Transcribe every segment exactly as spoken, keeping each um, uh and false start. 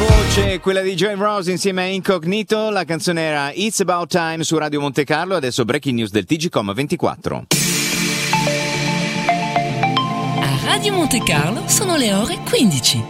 Voce quella di Joy Rose insieme a Incognito, la canzone era It's About Time su Radio Monte Carlo. Adesso breaking news del T G Com ventiquattro. A Radio Monte Carlo sono le ore quindici.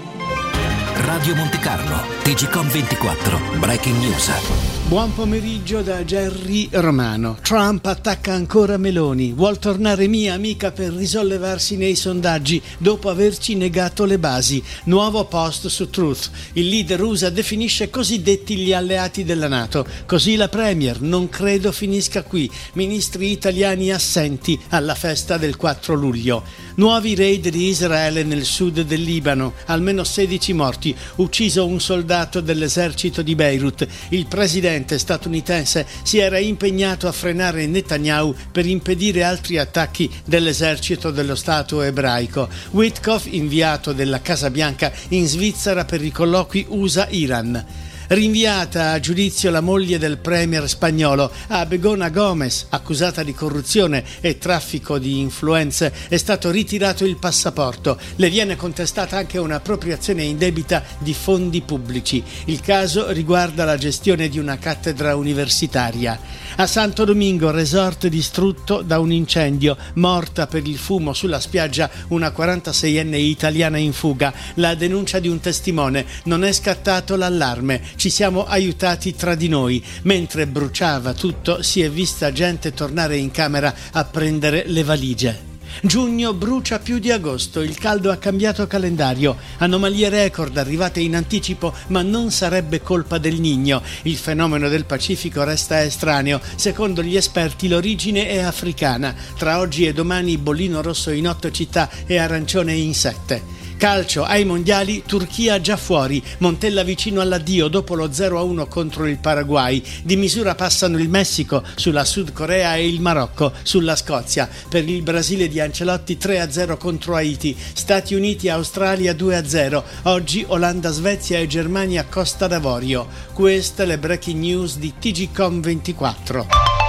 Radio Monte Carlo, T G Com ventiquattro, breaking news. Buon pomeriggio da Gerry Romano. Trump attacca ancora Meloni. Vuol tornare mia amica per risollevarsi nei sondaggi dopo averci negato le basi. Nuovo post su Truth. Il leader U S A definisce cosiddetti gli alleati della NATO. Così la Premier. Non credo finisca qui. Ministri italiani assenti alla festa del quattro luglio. Nuovi raid di Israele nel sud del Libano. Almeno sedici morti. Ucciso un soldato dell'esercito di Beirut. Il presidente statunitense si era impegnato a frenare Netanyahu per impedire altri attacchi dell'esercito dello Stato ebraico. Witkoff, inviato della Casa Bianca in Svizzera per i colloqui U S A-Iran. Rinviata a giudizio la moglie del premier spagnolo, Abegona Gomez, accusata di corruzione e traffico di influenze, è stato ritirato il passaporto. Le viene contestata anche un'appropriazione indebita di fondi pubblici. Il caso riguarda la gestione di una cattedra universitaria. A Santo Domingo, resort distrutto da un incendio, morta per il fumo sulla spiaggia una quarantaseienne italiana in fuga. La denuncia di un testimone: non è scattato l'allarme. Ci siamo aiutati tra di noi. Mentre bruciava tutto, si è vista gente tornare in camera a prendere le valigie. Giugno brucia più di agosto, il caldo ha cambiato calendario, anomalie record arrivate in anticipo, ma non sarebbe colpa del Niño. Il fenomeno del Pacifico resta estraneo, secondo gli esperti l'origine è africana. Tra oggi e domani bollino rosso in otto città e arancione in sette. Calcio, ai mondiali, Turchia già fuori, Montella vicino all'addio dopo lo zero a uno contro il Paraguay. Di misura passano il Messico sulla Sud Corea e il Marocco sulla Scozia. Per il Brasile di Ancelotti tre a zero contro Haiti, Stati Uniti Australia due a zero. Oggi Olanda Svezia e Germania Costa d'Avorio. Queste le breaking news di T G Com ventiquattro.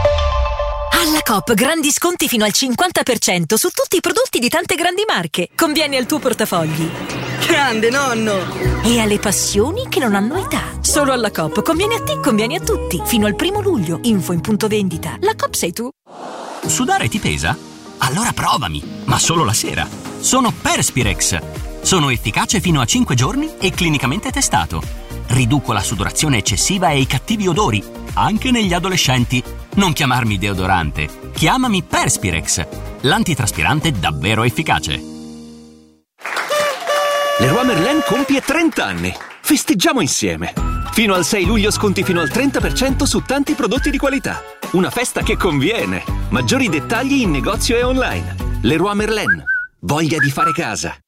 Alla Coop grandi sconti fino al cinquanta per cento su tutti i prodotti di tante grandi marche. Conviene al tuo portafogli. Grande nonno! E alle passioni che non hanno età. Solo alla Coop conviene a te, conviene a tutti. Fino al primo luglio. Info in punto vendita. La Coop sei tu. Sudare ti pesa? Allora provami, ma solo la sera. Sono Perspirex. Sono efficace fino a cinque giorni e clinicamente testato. Riduco la sudorazione eccessiva e i cattivi odori, anche negli adolescenti. Non chiamarmi deodorante, chiamami Perspirex, l'antitraspirante davvero efficace. Leroy Merlin compie trenta anni. Festeggiamo insieme. Fino al sei luglio sconti fino al trenta per cento su tanti prodotti di qualità. Una festa che conviene. Maggiori dettagli in negozio e online. Leroy Merlin. Voglia di fare casa.